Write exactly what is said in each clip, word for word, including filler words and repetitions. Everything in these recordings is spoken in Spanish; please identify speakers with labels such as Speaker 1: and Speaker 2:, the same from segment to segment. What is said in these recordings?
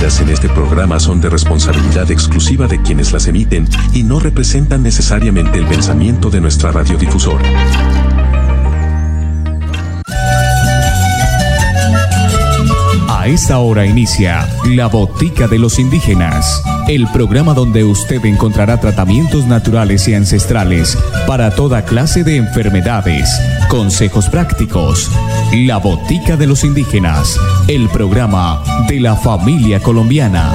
Speaker 1: emitidas en este programa son de responsabilidad exclusiva de quienes las emiten y no representan necesariamente el pensamiento de nuestra radiodifusora.
Speaker 2: A esta hora inicia La Botica de los Indígenas, el programa donde usted encontrará tratamientos naturales y ancestrales para toda clase de enfermedades, consejos prácticos. La Botica de los Indígenas, el programa de la familia colombiana.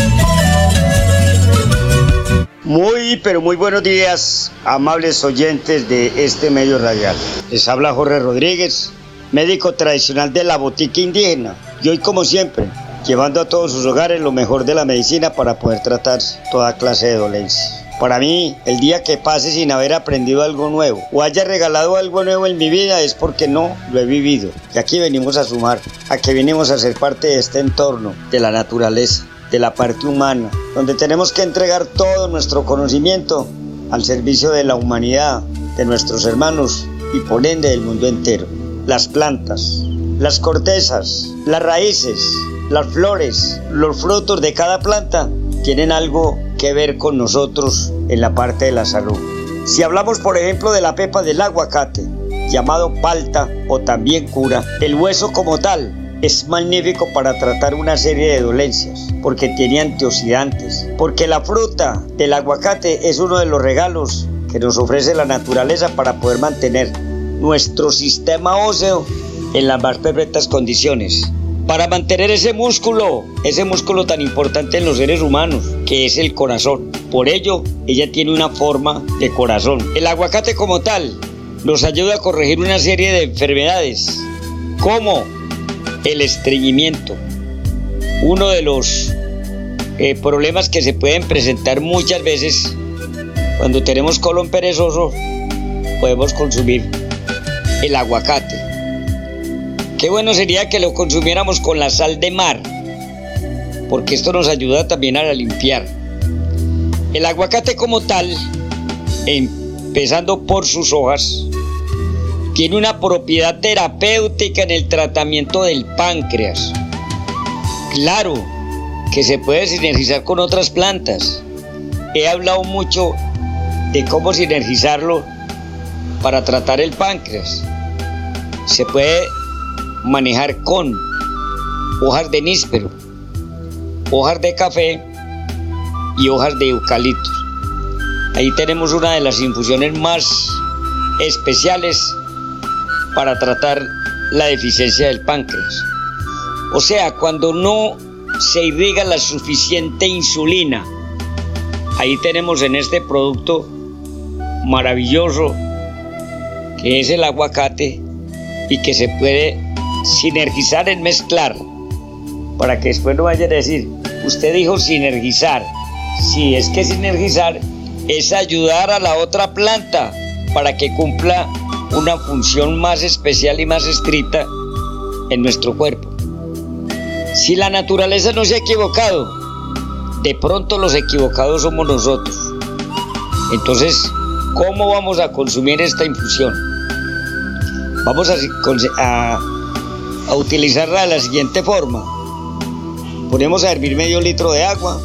Speaker 3: Muy, pero muy buenos días, amables oyentes de este medio radial. Les habla Jorge Rodríguez, médico tradicional de La Botica Indígena. Y hoy, como siempre, llevando a todos sus hogares lo mejor de la medicina para poder tratar toda clase de dolencias. Para mí, el día que pase sin haber aprendido algo nuevo o haya regalado algo nuevo en mi vida es porque no lo he vivido. Y aquí venimos a sumar, a que venimos a ser parte de este entorno, de la naturaleza, de la parte humana, donde tenemos que entregar todo nuestro conocimiento al servicio de la humanidad, de nuestros hermanos y por ende del mundo entero. Las plantas, las cortezas, las raíces, las flores, los frutos de cada planta tienen algo que ver con nosotros en la parte de la salud. Si hablamos, por ejemplo, de la pepa del aguacate, llamado palta o también cura, el hueso como tal es magnífico para tratar una serie de dolencias, porque tiene antioxidantes, porque la fruta del aguacate es uno de los regalos que nos ofrece la naturaleza para poder mantener nuestro sistema óseo en las más perfectas condiciones, para mantener ese músculo, ese músculo tan importante en los seres humanos, que es el corazón. Por ello, ella tiene una forma de corazón. El aguacate como tal nos ayuda a corregir una serie de enfermedades, como el estreñimiento, uno de los eh, problemas que se pueden presentar muchas veces cuando tenemos colon perezoso. Podemos consumir el aguacate. Qué bueno sería que lo consumiéramos con la sal de mar, porque esto nos ayuda también a limpiar. El aguacate como tal, empezando por sus hojas, tiene una propiedad terapéutica en el tratamiento del páncreas. Claro que se puede sinergizar con otras plantas. He hablado mucho de cómo sinergizarlo para tratar el páncreas. Se puede manejar con hojas de níspero, hojas de café y hojas de eucalipto. Ahí tenemos una de las infusiones más especiales para tratar la deficiencia del páncreas. O sea, cuando no se irriga la suficiente insulina, ahí tenemos en este producto maravilloso que es el aguacate y que se puede sinergizar en mezclar, para que después no vayan a decir, usted dijo sinergizar. Sí, es que sinergizar es ayudar a la otra planta para que cumpla una función más especial y más estricta en nuestro cuerpo. Si la naturaleza no se ha equivocado, de pronto los equivocados somos nosotros. Entonces, ¿cómo vamos a consumir esta infusión? Vamos a, a, a utilizarla de la siguiente forma. Ponemos a hervir medio litro de agua,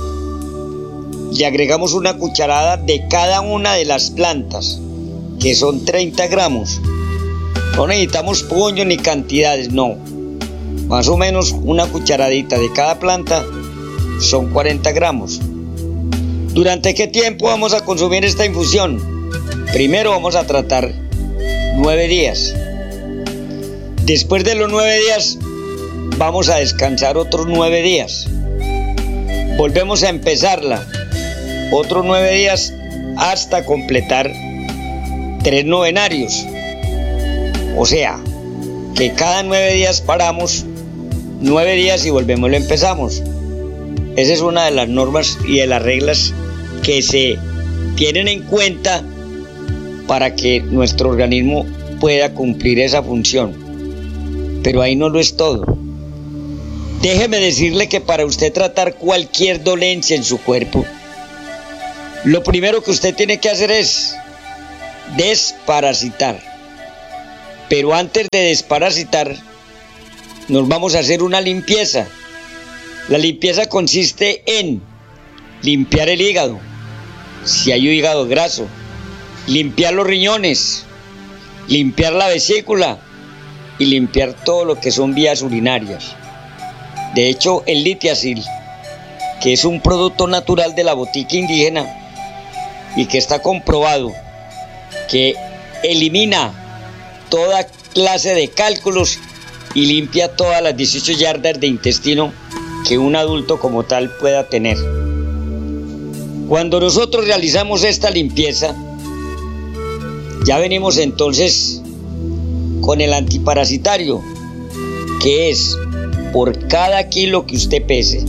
Speaker 3: le agregamos una cucharada de cada una de las plantas, que son treinta gramos. No necesitamos puños ni cantidades, no. Más o menos una cucharadita de cada planta son cuarenta gramos. ¿Durante qué tiempo vamos a consumir esta infusión? Primero vamos a tratar nueve días. Después de los nueve días, vamos a descansar otros nueve días. Volvemos a empezarla, otros nueve días hasta completar tres novenarios. O sea, que cada nueve días paramos, nueve días y volvemos, lo empezamos. Esa es una de las normas y de las reglas que se tienen en cuenta para que nuestro organismo pueda cumplir esa función. Pero ahí no lo es todo. Déjeme decirle que para usted tratar cualquier dolencia en su cuerpo, lo primero que usted tiene que hacer es desparasitar. Pero antes de desparasitar, nos vamos a hacer una limpieza. La limpieza consiste en limpiar el hígado, si hay un hígado graso, limpiar los riñones, limpiar la vesícula y limpiar todo lo que son vías urinarias. De hecho, el Litiasil, que es un producto natural de la botica indígena y que está comprobado que elimina toda clase de cálculos y limpia todas las dieciocho yardas de intestino que un adulto como tal pueda tener. Cuando nosotros realizamos esta limpieza, ya venimos entonces con el antiparasitario, que es por cada kilo que usted pese,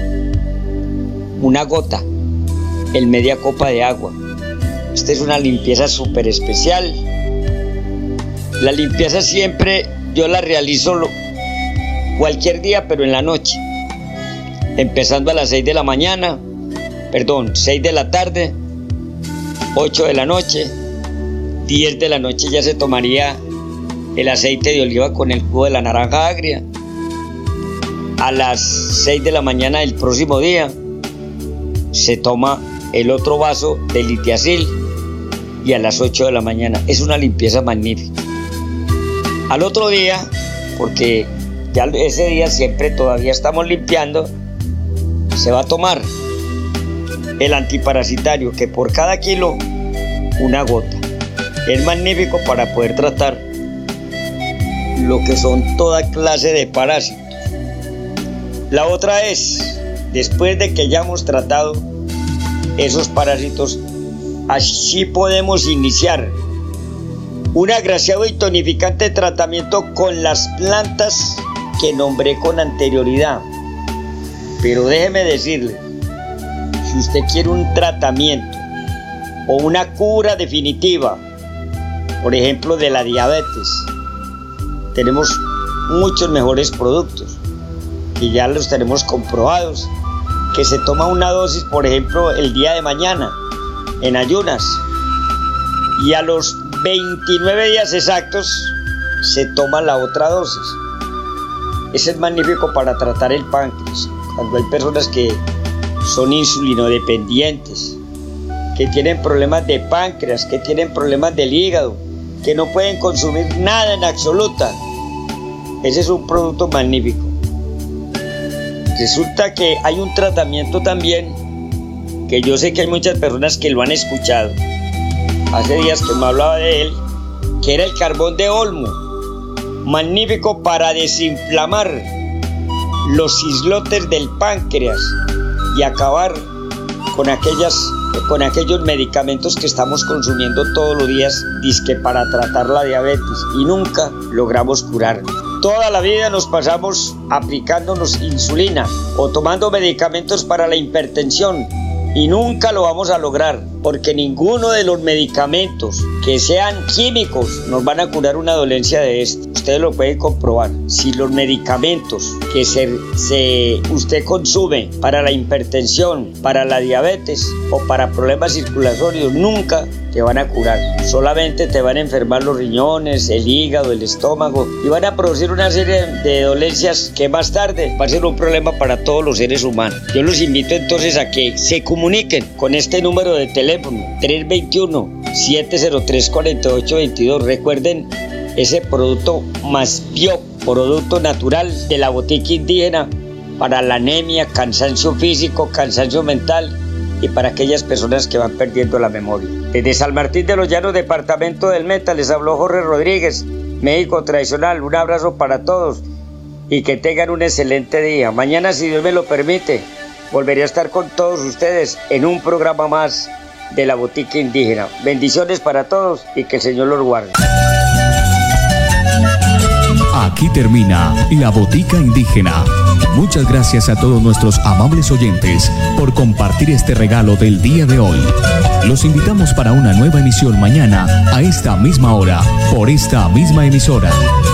Speaker 3: una gota en media copa de agua. Esta es una limpieza súper especial. La limpieza siempre yo la realizo cualquier día, pero en la noche, empezando a las seis de la mañana, perdón, seis de la tarde, ocho de la noche, diez de la noche ya se tomaría el aceite de oliva con el jugo de la naranja agria. A las seis de la mañana del próximo día se toma el otro vaso de Litiasil y a las ocho de la mañana. Es una limpieza magnífica. Al otro día, porque ya ese día siempre todavía estamos limpiando, se va a tomar el antiparasitario, que por cada kilo una gota. Es magnífico para poder tratar lo que son toda clase de parásitos. La otra es, después de que ya hemos tratado esos parásitos, así podemos iniciar un agraciado y tonificante tratamiento con las plantas que nombré con anterioridad. Pero déjeme decirle, si usted quiere un tratamiento o una cura definitiva, por ejemplo de la diabetes, tenemos muchos mejores productos que ya los tenemos comprobados, que se toma una dosis, por ejemplo, el día de mañana, en ayunas, y a los veintinueve días exactos se toma la otra dosis. Ese es magnífico para tratar el páncreas, cuando hay personas que son insulinodependientes, que tienen problemas de páncreas, que tienen problemas del hígado, que no pueden consumir nada en absoluta. Ese es un producto magnífico. Resulta que hay un tratamiento también que yo sé que hay muchas personas que lo han escuchado. Hace días que me hablaba de él, que era el carbón de olmo, magnífico para desinflamar los islotes del páncreas y acabar con aquellas, con aquellos medicamentos que estamos consumiendo todos los días, dizque para tratar la diabetes, y nunca logramos curar. Toda la vida nos pasamos aplicándonos insulina o tomando medicamentos para la hipertensión y nunca lo vamos a lograr, porque ninguno de los medicamentos que sean químicos nos van a curar una dolencia de esta. Ustedes lo pueden comprobar. Si los medicamentos que se, se, usted consume para la hipertensión, para la diabetes o para problemas circulatorios, nunca te van a curar. Solamente te van a enfermar los riñones, el hígado, el estómago, y van a producir una serie de dolencias que más tarde va a ser un problema para todos los seres humanos. Yo los invito entonces a que se comuniquen con este número de teléfono tres dos uno, siete cero tres, cuatro ocho dos dos. Recuerden ese producto más bio, producto natural de la botica indígena para la anemia, cansancio físico, cansancio mental y para aquellas personas que van perdiendo la memoria. Desde San Martín de los Llanos, departamento del Meta, les habló Jorge Rodríguez, médico tradicional. Un abrazo para todos y que tengan un excelente día. Mañana, si Dios me lo permite, volveré a estar con todos ustedes en un programa más de la botica indígena. Bendiciones para todos y que el Señor los guarde.
Speaker 2: Aquí termina La Botica Indígena. Muchas gracias a todos nuestros amables oyentes por compartir este regalo del día de hoy. Los invitamos para una nueva emisión mañana a esta misma hora, por esta misma emisora.